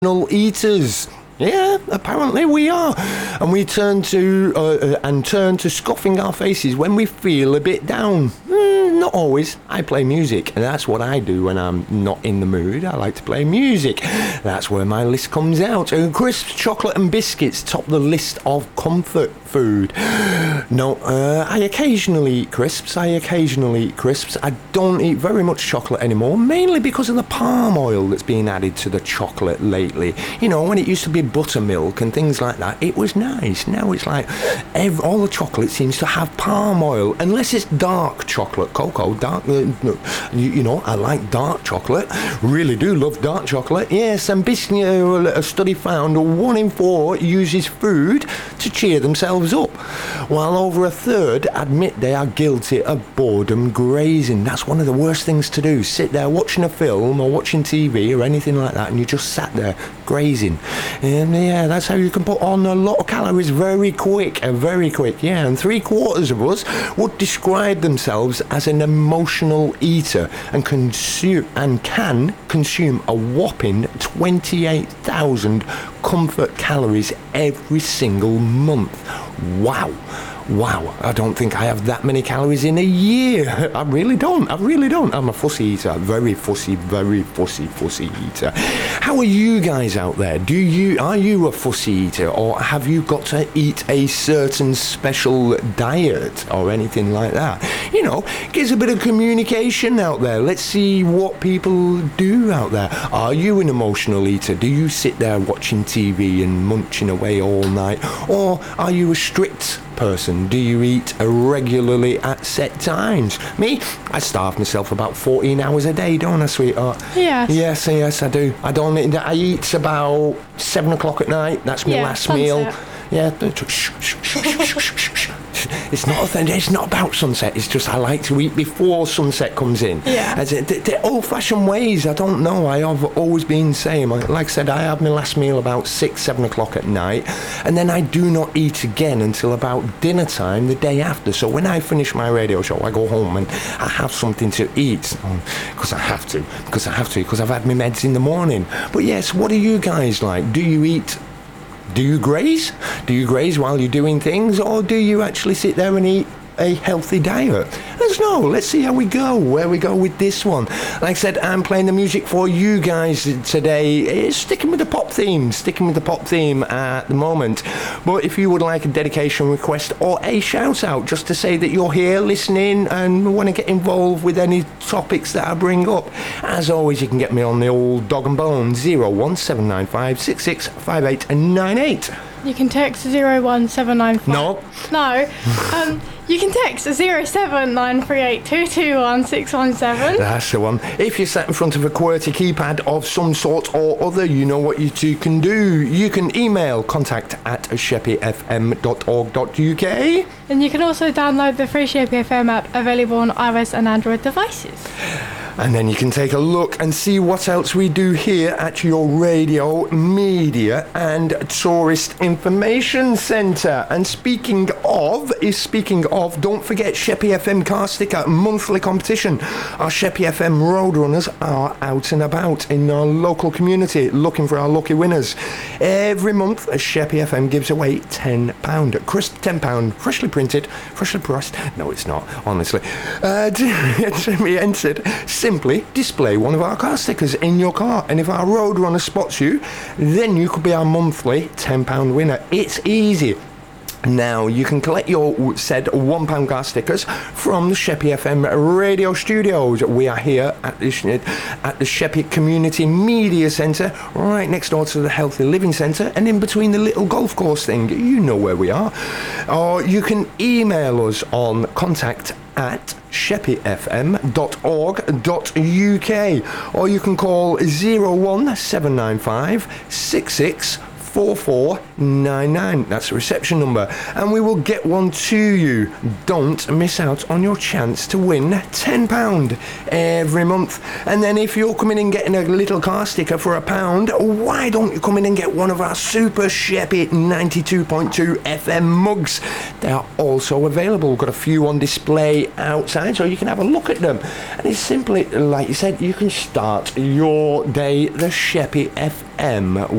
eaters. Yeah, apparently we are. And we turn to scoffing our faces when we feel a bit down. Not always. I play music, and that's what I do when I'm not in the mood. I like to play music. That's where my list comes out. Crisps, chocolate and biscuits top the list of comfort food. No, I occasionally eat crisps. I don't eat very much chocolate anymore, mainly because of the palm oil that's been added to the chocolate lately. You know, when it used to be buttermilk and things like that, it was nice. Now it's like all the chocolate seems to have palm oil, unless it's dark chocolate, cocoa, dark. You know, I like dark chocolate. Really do love dark chocolate. Yes, and a study found 1 in 4 uses food to cheer themselves up, while over a third admit they are guilty of boredom grazing. That's one of the worst things to do. Sit there watching a film or watching TV or anything like that, and you just sat there grazing. And yeah, that's how you can put on a lot of calories very quick. Yeah, and 3/4 of us would describe themselves as an emotional eater and can consume a whopping 28,000 comfort calories every single month. Wow, I don't think I have that many calories in a year. I really don't. I'm a fussy eater. Very fussy eater. How are you guys out there? Are you a fussy eater, or have you got to eat a certain special diet or anything like that? You know, gives a bit of communication out there. Let's see what people do out there. Are you an emotional eater? Do you sit there watching TV and munching away all night? Or are you a strict person? Do you eat regularly at set times? Me, I starve myself about 14 hours a day, don't I, sweetheart? Yes, I do. I eat about 7 o'clock at night. That's my last sunset. meal. Yeah. It's not about sunset. It's just I like to eat before sunset comes in. Yeah. The old-fashioned ways, I don't know. I have always been saying, like I said, I have my last meal about 7 o'clock at night, and then I do not eat again until about dinner time the day after. So when I finish my radio show, I go home and I have something to eat because I have to, because I've had my meds in the morning. But yes, what are you guys like? Do you eat? Do you graze? Do you graze while you're doing things, or do you actually sit there and eat a healthy diet? Let's know. Let's see how we go, where we go with this one. Like I said, I'm playing the music for you guys today. It's sticking with the pop theme at the moment. But if you would like a dedication request or a shout out just to say that you're here listening and want to get involved with any topics that I bring up, as always, you can get me on the old dog and bone 01795 665898. You can text 01795. No. You can text 07938221617. That's the one. If you're sat in front of a QWERTY keypad of some sort or other, you know what you two can do. You can email contact@sheppyfm.org.uk. And you can also download the free Sheppy FM app, available on iOS and Android devices. And then you can take a look and see what else we do here at your radio, media and tourist information centre. And speaking of, don't forget Sheppy FM car sticker monthly competition. Our Sheppy FM roadrunners are out and about in our local community looking for our lucky winners. Every month, Sheppy FM gives away £10. Crisp £10, freshly printed, freshly pressed. No, it's not, honestly. To be entered, simply display one of our car stickers in your car, and if our roadrunner spots you, then you could be our monthly £10 winner. It's easy. Now, you can collect your said £1 car stickers from the Sheppy FM radio studios. We are here at the Sheppy Community Media Centre, right next door to the Healthy Living Centre, and in between the little golf course thing. You know where we are. Or you can email us on contact@sheppyfm.org.uk, or you can call 01795 66 4499. That's the reception number, and we will get one to you. Don't miss out on your chance to win £10 every month. And then if you're coming in getting a little car sticker for £1, why don't you come in and get one of our Super Sheppy 92.2 FM mugs? They are also available. We've got a few on display outside, so you can have a look at them. And it's simply, like you said, you can start your day the Sheppy FM